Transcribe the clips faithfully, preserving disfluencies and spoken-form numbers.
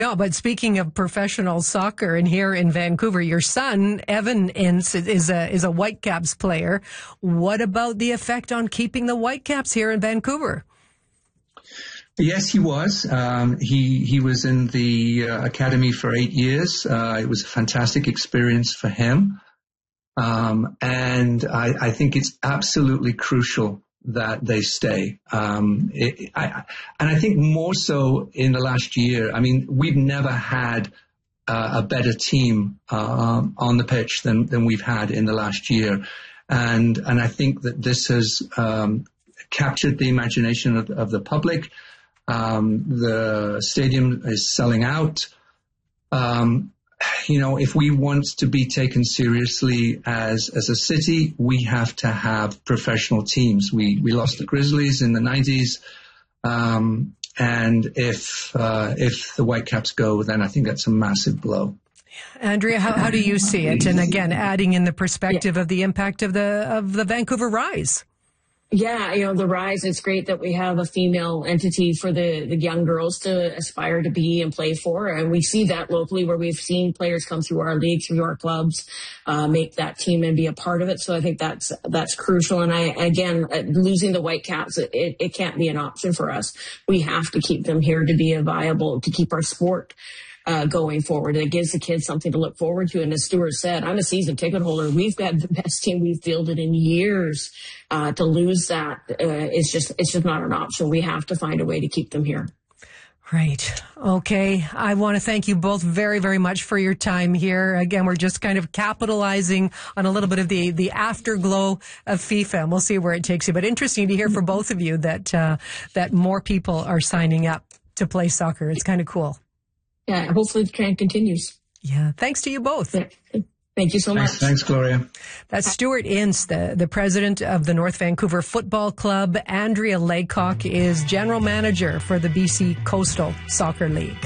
No, but speaking of professional soccer, and here in Vancouver, your son, Evan Ince, is a, is a Whitecaps player. What about the effect on keeping the Whitecaps here in Vancouver? Yes, he was. Um, he he was in the uh, academy for eight years. Uh, it was a fantastic experience for him. Um, and I, I think it's absolutely crucial that they stay. Um, it, I, and I think more so in the last year. I mean, we've never had uh, a better team uh, on the pitch than, than we've had in the last year. And, and I think that this has um, captured the imagination of, of the public. Um, the stadium is selling out. Um, you know, if we want to be taken seriously as as a city, we have to have professional teams. We we lost the Grizzlies in the nineties, um, and if uh, if the Whitecaps go, then I think that's a massive blow. Andrea, how, how do you see it? And again, adding in the perspective yeah. of the impact of the of the Vancouver Rise. Yeah, you know, the Rise, it's great that we have a female entity for the, the young girls to aspire to be and play for. And we see that locally where we've seen players come through our league, through our clubs, uh, make that team and be a part of it. So I think that's, that's crucial. And I, again, losing the Whitecaps, it, it can't be an option for us. We have to keep them here to be a viable, to keep our sport Uh, going forward. It gives the kids something to look forward to. And as Stuart said, I'm a season ticket holder. We've got the best team we've fielded in years. Uh, to lose that uh, is just, it's just not an option. We have to find a way to keep them here. Right. Okay. I want to thank you both very, very much for your time here. Again, we're just kind of capitalizing on a little bit of the, the afterglow of FIFA, and we'll see where it takes you. But interesting to hear from both of you that, uh, that more people are signing up to play soccer. It's kind of cool. Yeah, hopefully the trend continues. Yeah, thanks to you both. Yeah. Thank you so much. Thanks, thanks, Gloria. That's Stuart Ince, the, the president of the North Vancouver Football Club. Andrea Laycock is general manager for the B C Coastal Soccer League.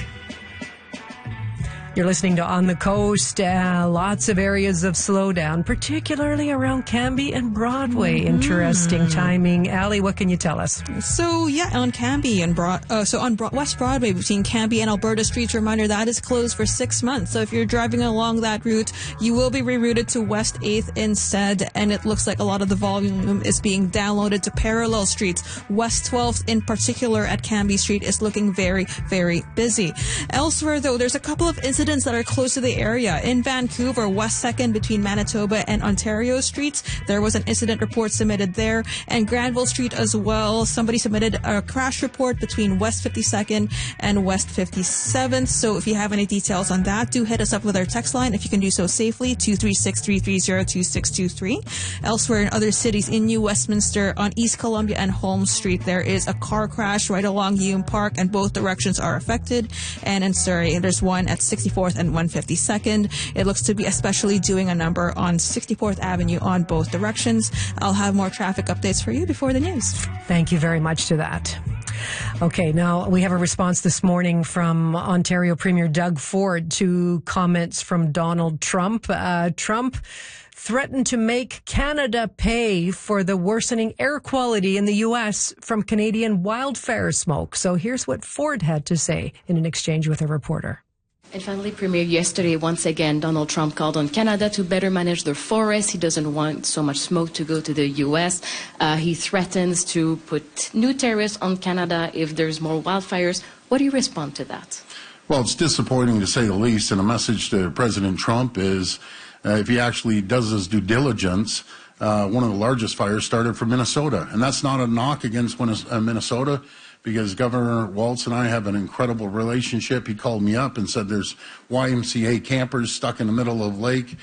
You're listening to On the Coast. Uh, lots of areas of slowdown, particularly around Cambie and Broadway. Mm-hmm. Interesting timing. Allie, what can you tell us? So, yeah, on Cambie and Broad, uh, so on Bro- West Broadway between Cambie and Alberta Streets, reminder that is closed for six months. So if you're driving along that route, you will be rerouted to West eighth instead. And it looks like a lot of the volume is being downloaded to parallel streets. West twelfth in particular at Cambie Street is looking very, very busy. Elsewhere, though, there's a couple of incidents that are close to the area. In Vancouver, West second between Manitoba and Ontario Streets, there was an incident report submitted there. And Granville Street as well, somebody submitted a crash report between West fifty-second and West fifty-seventh. So if you have any details on that, do hit us up with our text line if you can do so safely, two three six, three three zero, two six two three. Elsewhere in other cities, in New Westminster, on East Columbia and Holmes Street, there is a car crash right along Hume Park, and both directions are affected. And in Surrey, there's one at sixty-fourth and one fifty-second. It looks to be especially doing a number on sixty-fourth Avenue on both directions. I'll have more traffic updates for you before the news. Thank you very much to that. Okay, now we have a response this morning from Ontario Premier Doug Ford to comments from Donald Trump. Uh, Trump threatened to make Canada pay for the worsening air quality in the U S from Canadian wildfire smoke. So here's what Ford had to say in an exchange with a reporter. And finally, Premier, yesterday, once again, Donald Trump called on Canada to better manage their forests. He doesn't want so much smoke to go to the U S. Uh, he threatens to put new tariffs on Canada if there's more wildfires. What do you respond to that? Well, it's disappointing to say the least. And a message to President Trump is uh, if he actually does his due diligence, uh, one of the largest fires started from Minnesota. And that's not a knock against Minnesota, because Governor Walz and I have an incredible relationship. He called me up and said there's Y M C A campers stuck in the middle of the lake.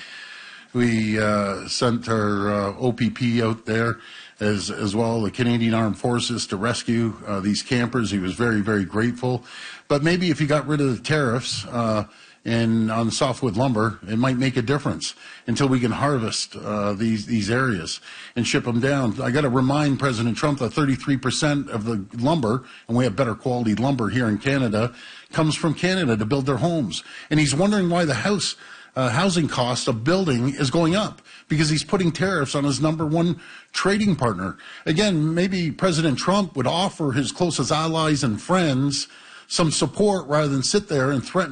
We uh, sent our uh, O P P out there, as as well, the Canadian Armed Forces, to rescue uh, these campers. He was very, very grateful. But maybe if you got rid of the tariffs uh, and on softwood lumber, it might make a difference until we can harvest uh, these these areas and ship them down. I got to remind President Trump that thirty-three percent of the lumber, and we have better quality lumber here in Canada, comes from Canada to build their homes. And he's wondering why the house uh, housing cost of building is going up, because he's putting tariffs on his number one trading partner. Again, maybe President Trump would offer his closest allies and friends some support rather than sit there and threaten